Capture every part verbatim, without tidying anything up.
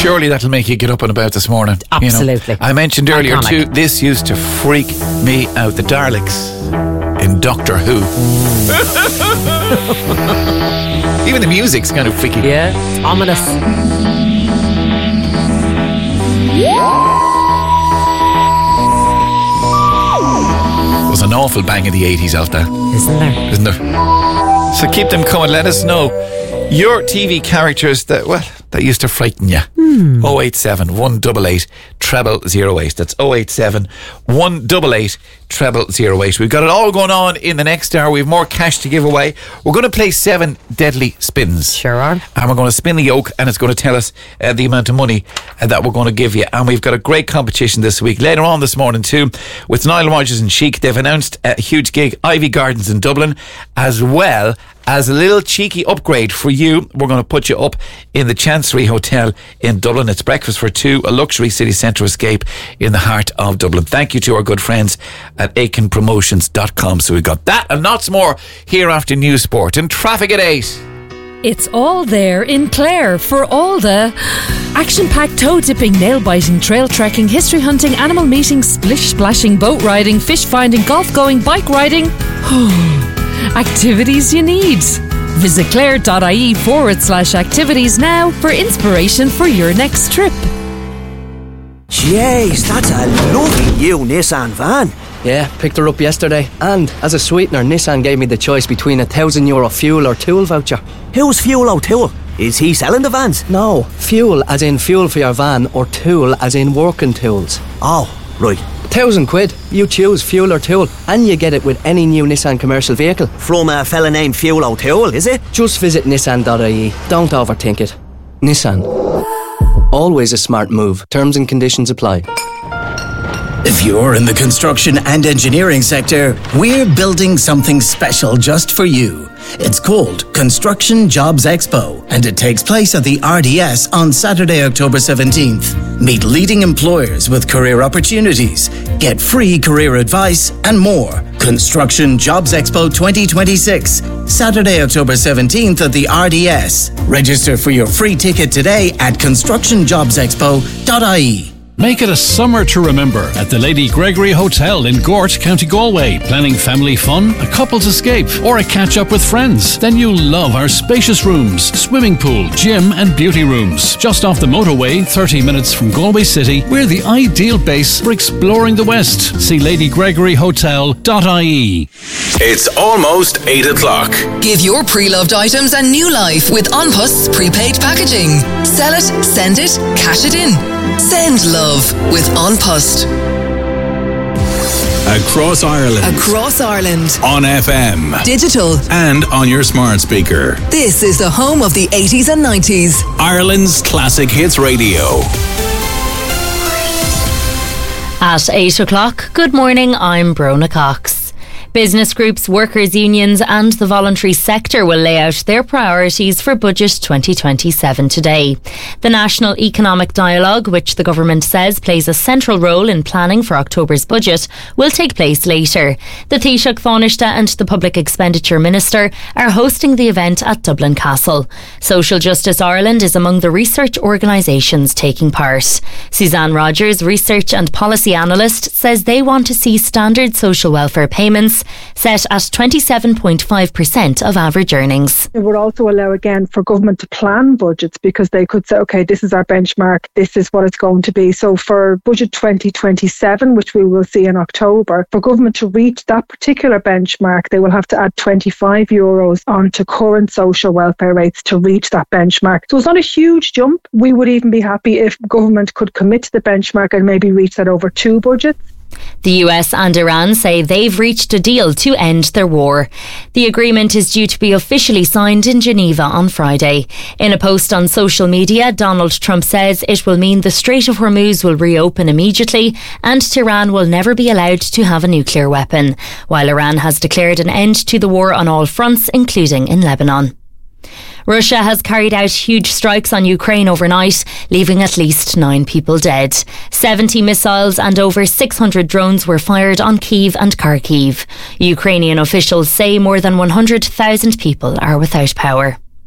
surely that'll make you get up and about this morning. Absolutely. You know? I mentioned earlier Iconic. too, this used to freak me out. The Daleks in Doctor Who. Even the music's kind of freaky. Yeah, it's ominous. There's an awful bang in the eighties out there. Isn't there? Isn't there? So keep them coming. Let us know your T V characters that, well, that used to frighten you. Hmm. oh eight seven, one eight eight, treble oh eight. That's oh eight seven, one eight eight, treble oh eight. We've got it all going on in the next hour. We have more cash to give away. We're going to play seven deadly spins. Sure are. And we're going to spin the yoke, and it's going to tell us uh, the amount of money uh, that we're going to give you. And we've got a great competition this week. Later on this morning too, with Niall Rodgers and Chic, they've announced a huge gig, Ivy Gardens in Dublin, as well as a little cheeky upgrade for you. We're going to put you up in the Chancery Hotel in Dublin. It's breakfast for two, a luxury city centre escape in the heart of Dublin. Thank you to our good friends at aiken promotions dot com. So we've got that and lots more here after News Sport and traffic at eight. It's all there in Clare for all the action-packed toe-dipping, nail-biting, trail trekking, history hunting, animal meeting, splish-splashing, boat riding, fish finding, golf-going, bike riding. Activities you need. Visit clare.ie forward slash activities now for inspiration for your next trip. Jeez, that's a lovely new Nissan van. Yeah, picked her up yesterday. And as a sweetener, Nissan gave me the choice between a thousand euro fuel or tool voucher. Who's Fuel O'Toole? Is he selling the vans? No, fuel as in fuel for your van, or tool as in working tools. Oh, right. Thousand quid. You choose fuel or tool, and you get it with any new Nissan commercial vehicle. From a fella named Fuel O'Toole, is it? Just visit nissan dot I E. Don't overthink it. Nissan. Always a smart move. Terms and conditions apply. If you're in the construction and engineering sector, we're building something special just for you. It's called Construction Jobs Expo, and it takes place at the R D S on Saturday, October seventeenth. Meet leading employers with career opportunities, get free career advice, and more. Construction Jobs Expo twenty twenty-six, Saturday, October seventeenth at the R D S. Register for your free ticket today at construction jobs expo dot I E. Make it a summer to remember at the Lady Gregory Hotel in Gort, County Galway. Planning family fun, a couple's escape, or a catch-up with friends? Then you'll love our spacious rooms, swimming pool, gym and beauty rooms. Just off the motorway, thirty minutes from Galway City, we're the ideal base for exploring the West. See lady gregory hotel dot I E. It's almost eight o'clock. Give your pre-loved items a new life with An Post's prepaid packaging. Sell it, send it, cash it in. Send love with An Post. Across Ireland. Across Ireland. On F M. Digital. And on your smart speaker. This is the home of the eighties and nineties. Ireland's classic hits radio. At eight o'clock, good morning, I'm Brona Cox. Business groups, workers' unions and the voluntary sector will lay out their priorities for Budget twenty twenty-seven today. The National Economic Dialogue, which the government says plays a central role in planning for October's budget, will take place later. The Taoiseach Taoiseach and the Public Expenditure Minister are hosting the event at Dublin Castle. Social Justice Ireland is among the research organisations taking part. Suzanne Rogers, research and policy analyst, says they want to see standard social welfare payments set at twenty-seven point five percent of average earnings. It would also allow again for government to plan budgets, because they could say, okay, this is our benchmark, this is what it's going to be. So for Budget twenty twenty-seven, which we will see in October, for government to reach that particular benchmark, they will have to add twenty-five euros onto current social welfare rates to reach that benchmark. So it's not a huge jump. We would even be happy if government could commit to the benchmark and maybe reach that over two budgets. The U S and Iran say they've reached a deal to end their war. The agreement is due to be officially signed in Geneva on Friday. In a post on social media, Donald Trump says it will mean the Strait of Hormuz will reopen immediately and Tehran will never be allowed to have a nuclear weapon, while Iran has declared an end to the war on all fronts, including in Lebanon. Russia has carried out huge strikes on Ukraine overnight, leaving at least nine people dead. seventy missiles and over six hundred drones were fired on Kyiv and Kharkiv. Ukrainian officials say more than one hundred thousand people are without power.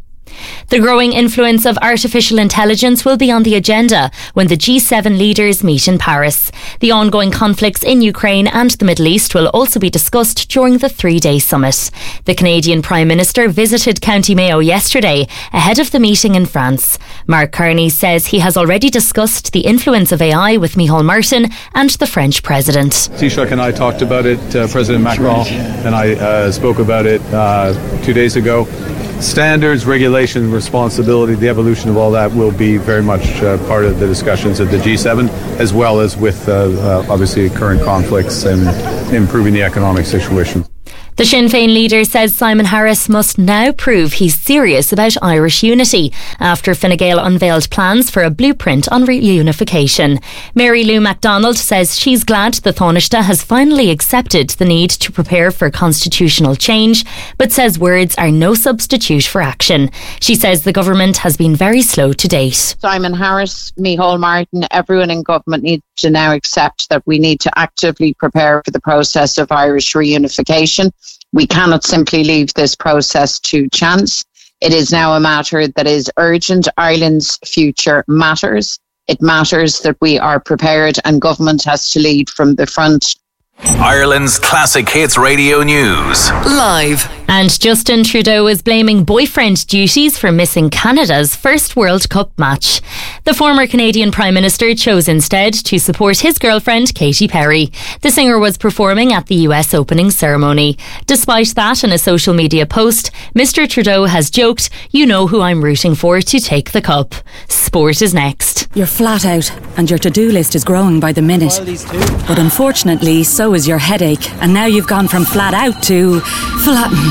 The growing influence of artificial intelligence will be on the agenda when the G seven leaders meet in Paris. The ongoing conflicts in Ukraine and the Middle East will also be discussed during the three-day summit. The Canadian Prime Minister visited County Mayo yesterday ahead of the meeting in France. Mark Carney says he has already discussed the influence of A I with Micheál Martin and the French President. Taoiseach and I talked about it, uh, President Macron and I uh, spoke about it uh, two days ago. Standards, regulation, responsibility, the evolution of all that will be very much uh, part of the discussions at the G seven, as well as with uh, uh, obviously current conflicts and improving the economic situation. The Sinn Féin leader says Simon Harris must now prove he's serious about Irish unity after Fine Gael unveiled plans for a blueprint on reunification. Mary Lou MacDonald says she's glad the Taoiseach has finally accepted the need to prepare for constitutional change, but says words are no substitute for action. She says the government has been very slow to date. Simon Harris, Micheál Martin, everyone in government needs to now accept that we need to actively prepare for the process of Irish reunification. We cannot simply leave this process to chance. It is now a matter that is urgent. Ireland's future matters. It matters that we are prepared, and government has to lead from the front. Ireland's Classic Hits Radio News. Live. And Justin Trudeau is blaming boyfriend duties for missing Canada's first World Cup match. The former Canadian Prime Minister chose instead to support his girlfriend Katy Perry. The singer was performing at the U S opening ceremony. Despite that, in a social media post, Mister Trudeau has joked, "You know who I'm rooting for to take the cup." Sport is next. You're flat out and your to-do list is growing by the minute. But unfortunately, so is your headache, and now you've gone from flat out to flattened.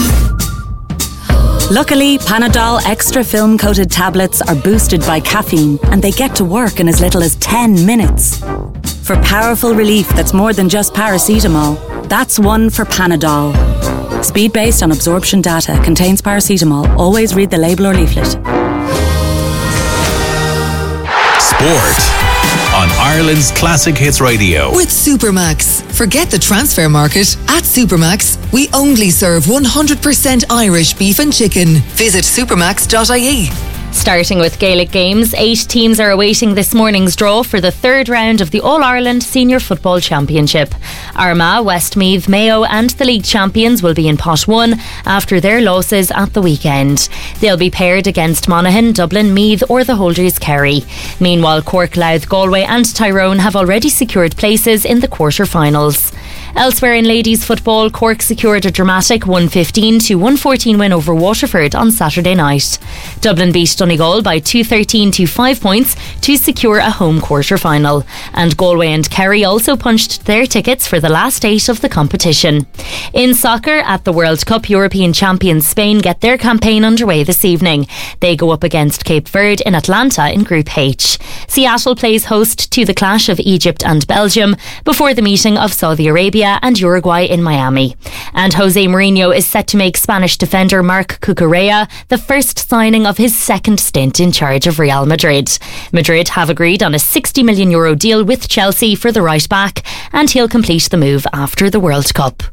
Luckily, Panadol Extra Film Coated tablets are boosted by caffeine, and they get to work in as little as ten minutes. For powerful relief that's more than just paracetamol, that's one for Panadol. Speed based on absorption data, contains paracetamol. Always read the label or leaflet. Sport on Ireland's Classic Hits Radio. With Supermax. Forget the transfer market. At Supermax, we only serve one hundred percent Irish beef and chicken. Visit supermax dot I E. Starting with Gaelic games, eight teams are awaiting this morning's draw for the third round of the All-Ireland Senior Football Championship. Armagh, Westmeath, Mayo and the league champions will be in pot one after their losses at the weekend. They'll be paired against Monaghan, Dublin, Meath or the holders Kerry. Meanwhile, Cork, Louth, Galway and Tyrone have already secured places in the quarter-finals. Elsewhere in ladies football, Cork secured a dramatic one fifteen to one fourteen win over Waterford on Saturday night. Dublin beat Donegal by two thirteen to five points to secure a home quarter-final. And Galway and Kerry also punched their tickets for the last eight of the competition. In soccer, at the World Cup, European champions Spain get their campaign underway this evening. They go up against Cape Verde in Atlanta in Group H. Seattle plays host to the clash of Egypt and Belgium before the meeting of Saudi Arabia and Uruguay in Miami. And Jose Mourinho is set to make Spanish defender Marc Cucurella the first signing of his second stint in charge of Real Madrid. Madrid have agreed on a sixty million euro deal with Chelsea for the right back, and he'll complete the move after the World Cup.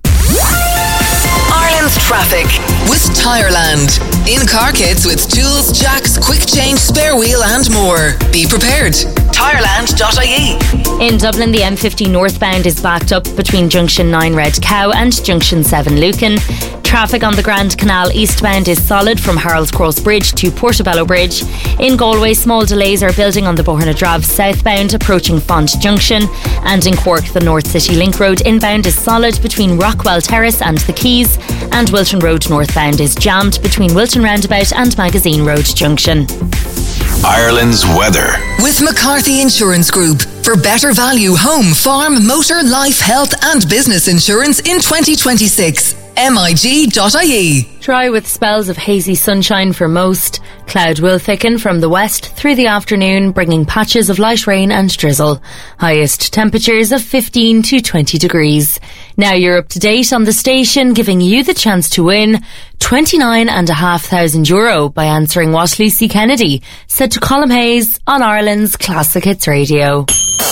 Ireland's traffic with Tireland. In car kits with tools, jacks, quick change, spare wheel and more. Be prepared. Tireland dot I E. In Dublin, the M fifty northbound is backed up between Junction nine Red Cow and Junction seven Lucan. Traffic on the Grand Canal eastbound is solid from Harold's Cross Bridge to Portobello Bridge. In Galway, small delays are building on the Boherna southbound approaching Font Junction. And in Cork, the North City Link Road inbound is solid between Rockwell Terrace and the Quays. And Wilton Road northbound is jammed between Wilton Roundabout and Magazine Road Junction. Ireland's weather. With McCarthy Insurance Group. For better value home, farm, motor, life, health and business insurance in twenty twenty-six. M I G dot I E. Dry with spells of hazy sunshine for most. Cloud will thicken from the west through the afternoon, bringing patches of light rain and drizzle. Highest temperatures of fifteen to twenty degrees. Now you're up to date on the station, giving you the chance to win twenty-nine and a half thousand euro by answering what Lucy Kennedy said to Colm Hayes on Ireland's Classic Hits Radio.